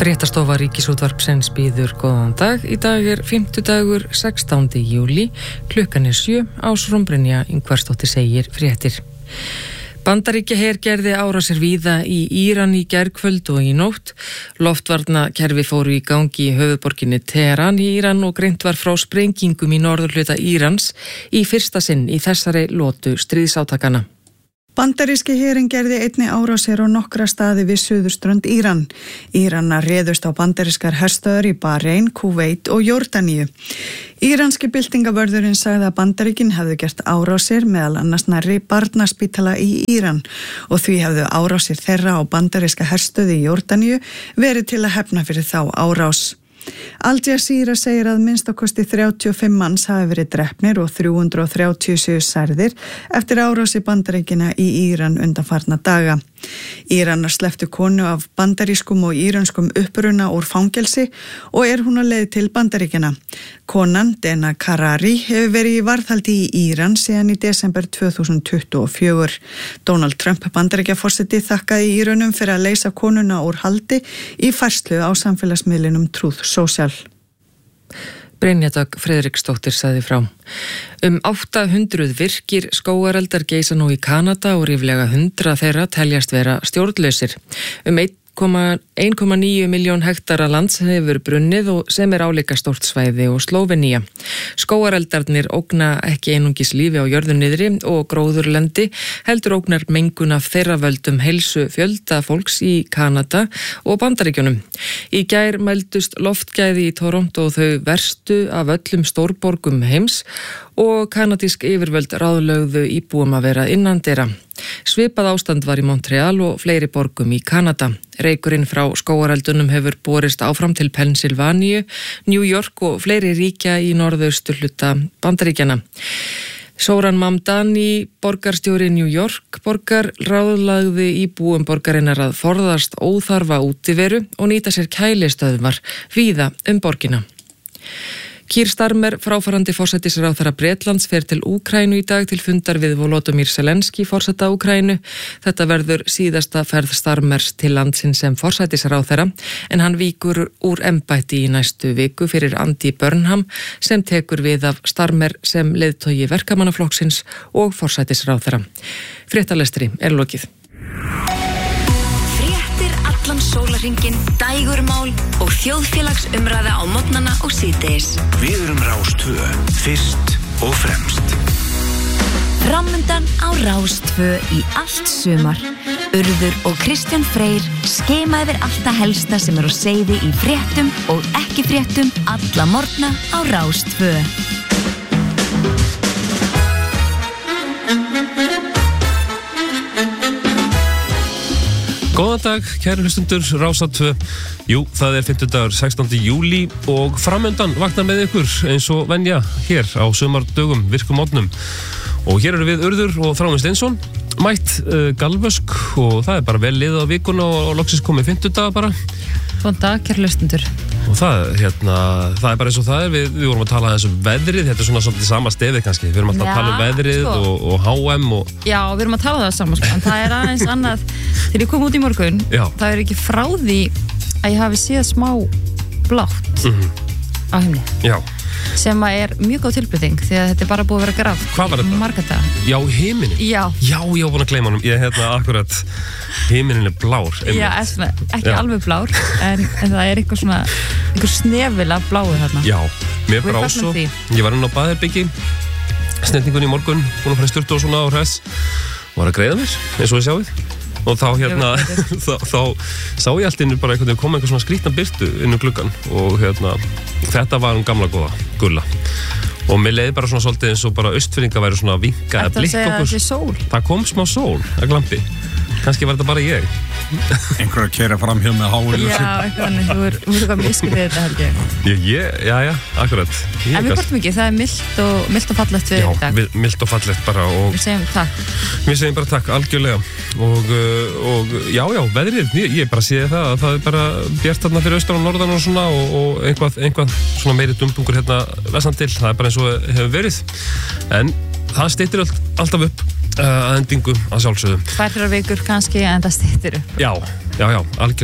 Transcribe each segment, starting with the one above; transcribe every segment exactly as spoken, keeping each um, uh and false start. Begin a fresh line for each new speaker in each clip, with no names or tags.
Fréttastofa Ríkisútvarpsins býður góðan dag. Í dag er fimmtudagur sextándi júlí, klukkan er sjö, Ásrún Brynja Ingvarsdóttir segir fréttir. Bandaríkjaher gerði árásir víða í Íran í gærkvöld og í nótt. Loftvarnakerfi fóru í gangi í höfuðborginni Teheran í Íran og greint var frá sprengingum í norðurhluta Írans í fyrsta sinn í þessari lotu stríðsátakana.
Bandaríski herinn gerði einni árásir á nokkra staði við suðurströnd Íran. Íranar réðust á bandarískar herstöðvar í Bahrein, Kúveit og Jórdaníu. Íranski byltingavörðurinn sagði að Bandaríkin hefðu gert árásir meðal annars nærri barnaspítala í Íran og því hefðu árásir þeirra á bandaríska herstöði í Jórdaníu verið til að hefna fyrir þá árás. Al Jazeera segir að minnst á kosti þrjátíu og fimm manns hafi verið drepnir og þrjú hundruð og þrjátíu séu særðir eftir árási Bandaríkjanna í Íran undanfarna daga. Íranar slepptu konu af bandarískum og írönskum uppruna úr fangelsi og er hún á leið til Bandaríkjanna. Konan, Dena Karari, hefur verið í varðhaldi í Íran síðan í desember tvö þúsund tuttugu og fjögur. Donald Trump, Bandaríkjaforseti, þakkaði Írönum fyrir að leysa konuna úr haldi í færslu á samfélagsmiðlinum Truth Social.
Brynja Dögg Friðriksdóttir sagði frá. Um átta hundruð virkir skógareldar geisa nú í Kanada og ríflega hundrað þeirra teljast vera stjórnlausir. Um einn komma níu milljón hektara lands hefur brunnið og sem er álíka stórt svæði og Slóvenía. Skógareldarnir ógna ekki einungis lífi á jörðu niðri og gróðurlendi, heldur ógnar mengun af þeirra völdum heilsu fjölda fólks í Kanada og Bandaríkjunum. Í gær mældust loftgæði í Toronto og þau verstu af öllum stórborgum heims og kanadísk yfirvöld ráðlögðu íbúum að vera innandyra. Svipað ástand var í Montreal og fleiri borgum í Kanada. Reykurinn frá skógareldunum hefur borist áfram til Pennsylvaníu, New York og fleiri ríkja í norðausturhluta Bandaríkjanna. Zoran Mamdani, borgarstjóri New York borgar, ráðlagði íbúum borgarinnar að forðast óþarfa útiveru og nýta sér kælistöðvar víða um borgina. Keir Starmer, fráfarandi forsætisráðherra Bretlands, fer til Úkraínu í dag til fundar við Volodymyr Zelensky, forseta Úkraínu. Þetta verður síðasta ferð Starmers til landsins sem forsætisráðherra, en hann víkur úr embætti í næstu viku fyrir Andy Burnham sem tekur við af Starmer sem leiðtogi verkamannaflokksins og forsætisráðherra. Fréttalestri er lokið.
Allan sólarhringinn, dægurmál og þjóðfélagsumræða á morgnana og síðdegis.
Við erum Rás tvö, fyrst og fremst.
Framundan á Rás tvö í allt sumar. Urður og Kristján Freyr skema yfir allt það helsta sem er á seiði í fréttum og ekki fréttum alla morgna á Rás tvö.
Góðan dag, kæru hlustundur, Rásar tvö. Jú, það er fimmtudagur sextándi júlí og framöndan vaknar með ykkur eins og venja hér á sumardögum, virkum morgnum. Og hér eru við Urður og Þráinn Steinsson, mætt uh, galvösk og það er bara vel liðið á vikuna og, og loksins komið fimmtudaga bara.
Góðan dag, kæru hlustundur.
Og það, hérna, það er bara eins og það er, við, við vorum að tala aðeins um veðrið, þetta er svona svolítið sama stefið kannski, við erum alltaf að tala um veðrið sko. og, og H M og...
Já, við erum að tala það saman, sko, en það er aðeins annað, þegar ég kom út í morgun,
Já.
það er ekki frá því að ég hafi séð smá blátt
mm-hmm.
á himni.
Já.
Sem að er mjög góð tilbreyting, því að þetta er bara búið að vera graf.
Hvað var þetta?
Marga daga.
Já, himinin?
Já.
Já, ég var búin að gleyma honum, ég hérna akkurat, himinin er blár.
Einmitt. Já, svona, ekki
Já.
alveg blár, en, en það er eitthvað svona, eitthvað snefil af bláu þarna.
Já, mér
Við
brá
fögnum
svo,
því.
ég var inn á Baðherbyggi, snendingun í morgun, búin að fara í sturtu og svona og hress, og var að greiða mér, eins og ég sjáið. Og þá hérna, þá, þá sá ég allt inn bara einhvern veginn koma einhver svona skrýtna birtu inn um gluggan og hérna, þetta var um gamla góða, gulla. Og mér leiði bara svona svolítið eins og bara austfirðinga væri svona að vinka að blikka okkur.
Þetta að segja sól.
Það kom smá sól að glampi. Kannski var þetta bara ég.
Einhver að keyra fram hjá með háið.
Já, eitthvað annir, þú er eitthvað miskilið þetta held ég.
Ég, ég, já, já, akkurat. Ég
En við kortum ekki, það er mildt og, mildt og fallegt við
Já,
dag.
við, mildt og fallegt bara og
Við segjum takk.
Við segjum bara takk, algjörlega og, og já, já, veðrið, ég, ég bara sé það að það er bara bjart þarna fyrir austan og norðan og svona og, og einhvað, einhvað svona meiri dumbungur hérna vestan til, það er bara eins og hefur verið en það styttir allt, alltaf upp uh, að endingu að sjálfsögðu.
Tvær þrjár vikur kannski en það styttir upp.
Já, já, já, algjörlega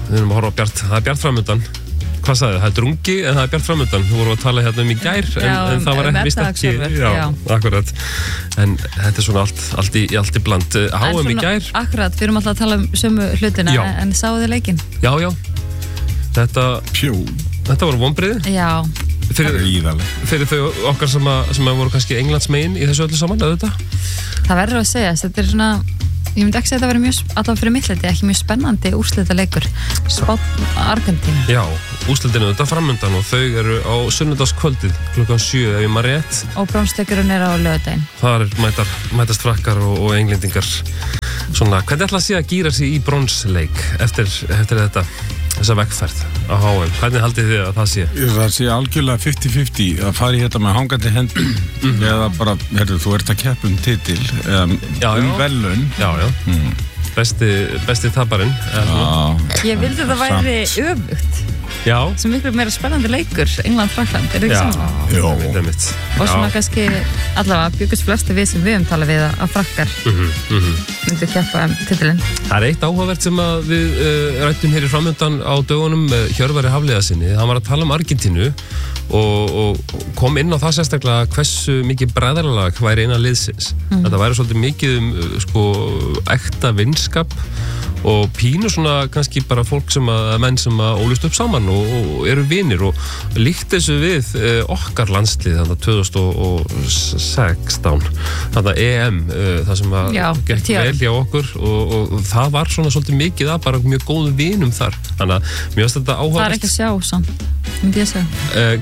við erum að horfa á Bjart, það er Bjart framundan. Hvað sagði það? Það er drungi en það er Bjart framundan. Þú vorum að tala hérna um í gær en,
já,
en það var ekki vist ekki. Já,
já,
akkurat. En þetta er svona allt, allt, í, allt í bland. H M í gær.
Akkurat, við erum alltaf að tala um sömu hlutina já. En sáu þið leikinn?
Já, já. Þetta,
Pjú.
Þetta var vonbrigði.
Já.
Fyrir, fyrir þau okkar sem, að, sem að voru kannski Englands megin í þessu öllu saman, auðvitað?
Það verður að segja, þetta er svona, ég myndi ekki segja að þetta verður mjög, allavega fyrir mitt leyti, ekki mjög spennandi úrslita leikur, Spánn Argentínu.
Já, úrslitinu þetta framundan og þau eru á sunnudagskvöldið klukkan sjö ef ég maður rétt.
Og bronsleikurinn er á laugardaginn.
Það er mætar, mætast frakkar og, og englendingar. Svona, hvernig ætla að sé að gíra sig í bronsleik eftir, eftir þetta? Þessa vekkferð á H M, hvernig haldið þið að það sé?
Það sé algjörlega fimmtíu fimmtíu að fara í þetta með hangandi hendur mm. eða bara, herru, þú ert að keppa um titil eða um velun.
Já, já, mm. besti, besti taparinn.
Ég vildi það væri öfugt.
Já.
Sem miklu meira spennandi leikur, England-Frakkland, er það ekki saman?
Já,
það er mitt.
Og svona kannski, allavega, byggust flesti við sem við um tala við að frakkar
mm -hmm, mm -hmm.
myndu keppa um titilinn.
Það er eitt áhugavert sem að við uh, rættum hér í framöndan á dögunum með Hjörvari Hafliðasinni. Hann var að tala um Argentínu og, og kom inn á það sérstaklega hversu mikið bræðralag væri innan liðsins. Mm. Þetta væri svolítið mikið um uh, sko, ekta vinskap og pínu svona kannski bara fólk sem að menn sem að ólust upp saman og, og eru vinir og líkt þessu við eh, okkar landslið þannig að tvö þúsund og sextán þannig að E M eh, það sem að
Já,
gekk vel hjá okkur og, og, og það var svona svolítið mikið að bara mjög góðu vinum þar þannig að mjög að þetta áhugavert.
Það er ekki að sjá samt, myndi ég segja.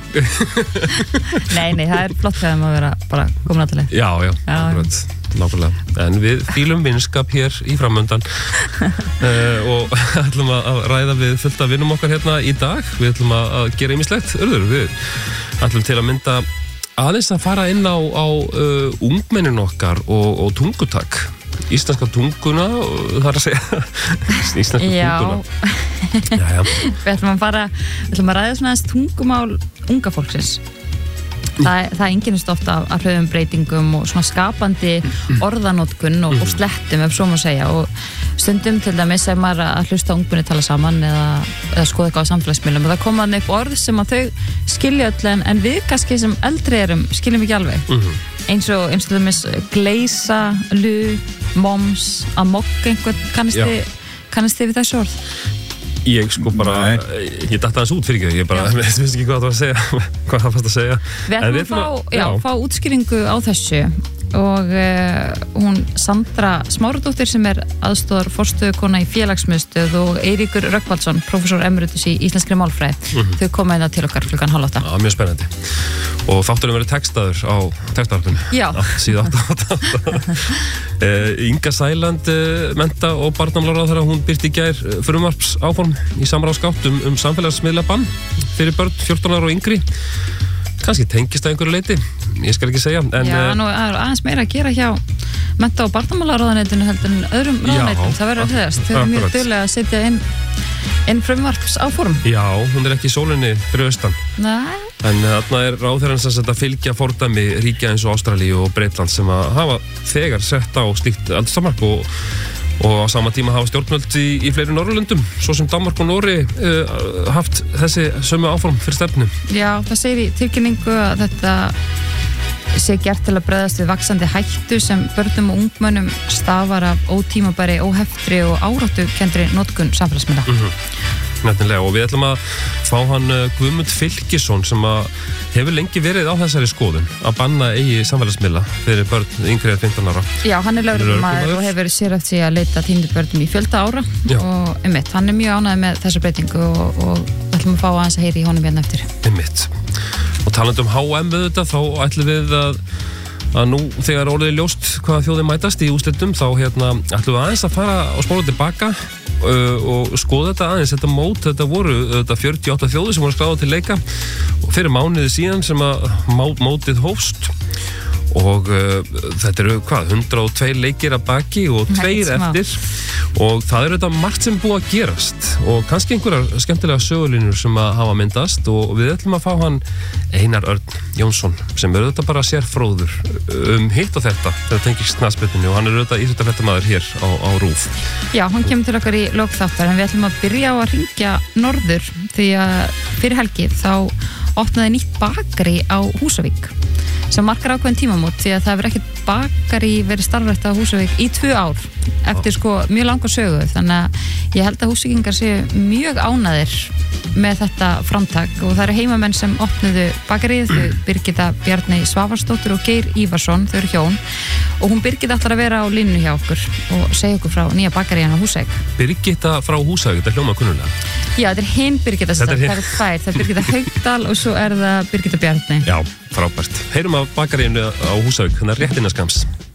Nei, nei, það er flott þegar maður vera bara komin að tala.
Já, já, akkurat. Nákvæmlega, en við fýlum vinskap hér í framöndan uh, og ætlum að ræða við fullt af vinnum okkar hérna í dag. Við ætlum að gera ýmislegt. Urður, við ætlum til að mynda aðeins að fara inn á, á uh, ungmennin okkar og, og tungutak. Íslenska tunguna, það er að segja íslenska tunguna. Já, já.
Við ætlum að fara, við ætlum að ræða svona aðeins tungumál unga fólksins. Það, það einkennist ofta af, af hröðum breytingum og svona skapandi orðanótkun og, og slettum, ef svo má segja. Og stundum til dæmis ef maður að hlusta ungmenni tala saman eða, eða skoða eitthvað á samfélagsmiðlum og það koma upp orð sem að þau skilja öll en, en við kannski sem eldri erum skiljum ekki alveg. Mm -hmm. Eins og eins og til dæmis gleisa, lu, moms, amok einhvern, kannist þið kannist þið við þessu orð?
Ég sko bara, Nei. ég datta hans út fyrir ekki, ég bara, ég veist ekki hvað það var að segja, hvað það fannst að segja.
Við ætlum að fá, já, já. fá útskýringu á þessu og uh, hún Sandra Smáradóttir sem er aðstóðar forstöðukona í félagsmiðstöð og Eiríkur Rögnvaldsson, prófessor emeritus í íslenskri málfræði. Mm-hmm. Þau koma inn til okkar klukkan hálf átta.
Já, mjög spennandi. Og þátturinn verið textaður á textarpinu.
Já.
Síðan átta átta átta. Inga Sæland, mennta og barnamálaráðherra, hún birti í gær frumvarps áform í samráðsgátt um, um samfélagsmiðlabann fyrir börn fjórtán ára og yngri. Kannski tengist að einhverju leiti, ég skal ekki segja. En,
Já, nú er aðeins meira að gera hjá mennta- og barnamálaráðuneytinu heldur en öðrum ráðuneytum, það verður að segast. Þau eru mjög duglega að setja inn, inn frumvarps áform.
Já, hún er ekki í sólinni fyrir austan.
Nei.
En þarna er ráðherrans að fylgja fordæmi ríkja eins og Ástralíu og Bretland sem að hafa þegar sett á slíkt aldurstakmark og og á sama tíma hafa stjórnvöld í, í fleiri Norðurlöndum, svo sem Danmark og Nóri uh, haft þessi sömu áform fyrir stefnu.
Já, það segir í tilkynningu að þetta sé gert til að bregðast við vaxandi hættu sem börnum og ungmönnum stafar af ótímabæri, óheftri og áráttukendri notkun samfélagsmiðla.
Mm-hmm. Nefnilega, og við ætlum að fá hann Guðmund Fylkisson sem að hefur lengi verið á þessari skoðun að banna eigi samfélagsmiðla fyrir börn yngri en fimmtán ára.
Já, hann er lögreglumaður og hefur sérhæft sig að leita týndu börnum í fjölda ára. Já. Og einmitt, hann er mjög ánægður með þessa breytingu og, og ætlum að fá aðeins að heyri í honum hérna eftir.
Einmitt. Og talandi um H M við þetta, þá ætlum við að að nú þegar orðið ljóst hvaða þjóðir mætast í úrslitum þá hérna ætlum við aðeins að fara og spóla tilbaka uh, og skoða þetta aðeins, þetta mót, þetta voru þetta fjörutíu og átta þjóðir sem voru skráðar til leika og fyrir mánuði síðan sem að má, mótið hófst og uh, þetta eru hvað, hundrað og tveir leikir að baki og tveir eftir og það eru þetta margt sem búið að gerast og kannski einhverjar skemmtilega sögulínur sem að hafa myndast og við ætlum að fá hann Einar Örn Jónsson sem eru þetta bara sérfróður um hitt og þetta þegar tengist knattspyrnunni og hann er þetta íþróttafréttamaður hér á, á RÚV. Já,
hann kemur til okkar í lok þáttar en við ætlum að byrja á að hringja norður því að fyrir helgi þá opnaði nýtt bakari á Húsavík sem markar ákveðin tímamót því að það hefur ekkert bakari verið starfrætt á Húsavík í tvö ár eftir sko mjög langa sögu þannig að ég held að húsvíkingar séu mjög ánæðir með þetta framtak og það eru heimamenn sem opnuðu bakarið, þau Birgitta Bjarney Svavarsdóttir og Geir Ívarsson, þau eru hjón og hún Birgitta ætlar að vera á línu hjá okkur og segja okkur frá nýja bakarían á Húsavík.
Birgitta frá Húsavík, þetta hljóma kunnulega.
Já, þetta er hinn Birgitta sem það er tvær, það er Birgitta Haugdal og svo er það Birgitta Bjarney.
Já, frábært. Heyrum af bakaríinu á Húsavík, þannig að rétt innan skams.